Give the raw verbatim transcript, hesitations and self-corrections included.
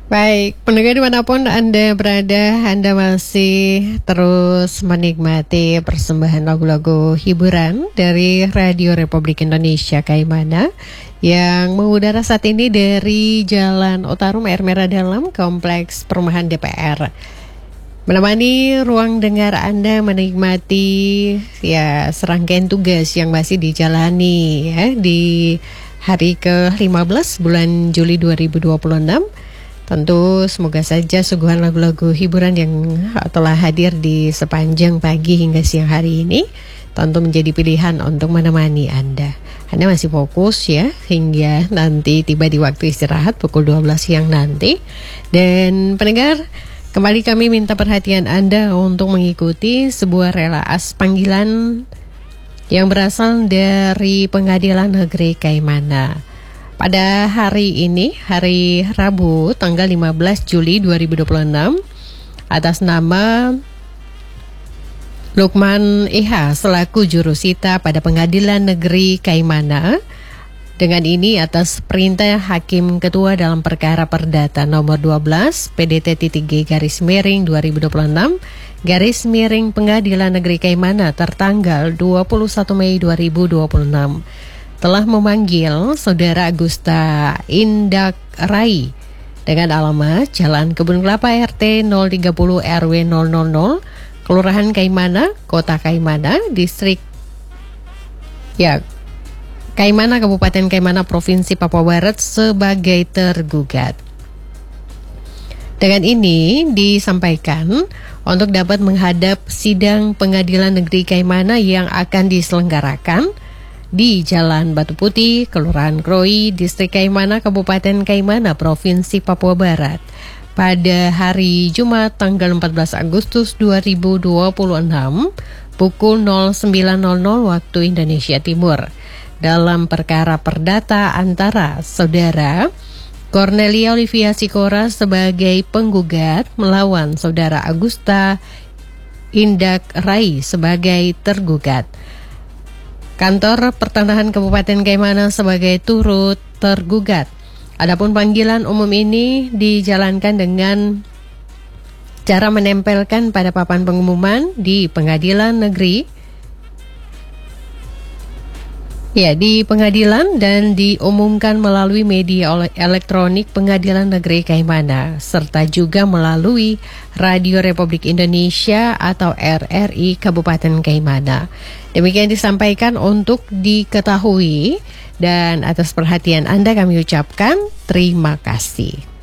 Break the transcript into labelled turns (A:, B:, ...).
A: Baik, pendengar dimanapun Anda berada, Anda masih terus menikmati persembahan lagu-lagu hiburan dari Radio Republik Indonesia Kaimana yang mengudara saat ini dari Jalan Otarum Air Merah Dalam, Kompleks Perumahan D P R. Menemani ruang dengar Anda menikmati ya serangkaian tugas yang masih dijalani ya di hari ke lima belas bulan Juli dua ribu dua puluh enam. Tentu semoga saja suguhan lagu-lagu hiburan yang telah hadir di sepanjang pagi hingga siang hari ini tentu menjadi pilihan untuk menemani Anda. Anda masih fokus ya hingga nanti tiba di waktu istirahat pukul dua belas siang nanti. Dan pendengar, kembali kami minta perhatian Anda untuk mengikuti sebuah relaas panggilan yang berasal dari Pengadilan Negeri Kaimana. Pada hari ini, hari Rabu, tanggal lima belas Juli dua ribu dua puluh enam, atas nama Lukman Iha selaku jurusita pada Pengadilan Negeri Kaimana. Dengan ini atas perintah Hakim Ketua dalam perkara perdata nomor dua belas P D T-G garis miring dua ribu dua puluh enam garis miring Pengadilan Negeri Kaimana tertanggal dua puluh satu Mei dua ribu dua puluh enam. Telah memanggil Saudara Agusta Indak Rai dengan alamat Jalan Kebun Kelapa R T nol tiga puluh R W nol nol nol, Kelurahan Kaimana, Kota Kaimana, Distrik ya Kaimana, Kabupaten Kaimana, Provinsi Papua Barat sebagai tergugat. Dengan ini disampaikan untuk dapat menghadap sidang Pengadilan Negeri Kaimana yang akan diselenggarakan di Jalan Batu Putih, Kelurahan Kroi, Distrik Kaimana, Kabupaten Kaimana, Provinsi Papua Barat pada hari Jumat tanggal empat belas Agustus dua ribu dua puluh enam pukul nol sembilan nol nol waktu Indonesia Timur dalam perkara perdata antara Saudara Cornelia Olivia Sikora sebagai penggugat melawan Saudara Agusta Indak Rai sebagai tergugat. Kantor Pertanahan Kabupaten Kaimana sebagai turut tergugat. Adapun panggilan umum ini dijalankan dengan cara menempelkan pada papan pengumuman di Pengadilan Negeri ya di pengadilan dan diumumkan melalui media elektronik Pengadilan Negeri Kaimana serta juga melalui Radio Republik Indonesia atau R R I Kabupaten Kaimana. Demikian disampaikan untuk diketahui dan atas perhatian Anda kami ucapkan terima kasih.